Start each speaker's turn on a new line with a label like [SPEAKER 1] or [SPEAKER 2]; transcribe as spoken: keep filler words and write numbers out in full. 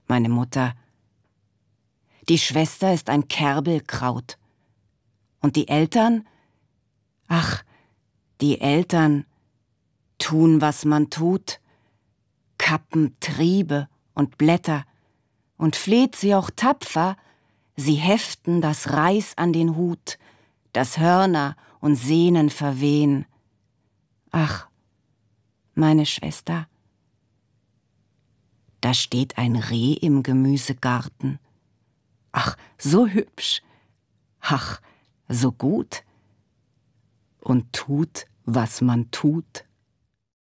[SPEAKER 1] Meine Mutter: Die Schwester ist ein Kerbelkraut. Und die Eltern? Ach, die Eltern tun, was man tut, kappen Triebe und Blätter, und fleht sie auch tapfer, sie heften das Reis an den Hut, das Hörner und Sehnen verwehen. Ach, meine Schwester. Da steht ein Reh im Gemüsegarten. Ach, so hübsch. Ach, so gut. Und tut, was man tut.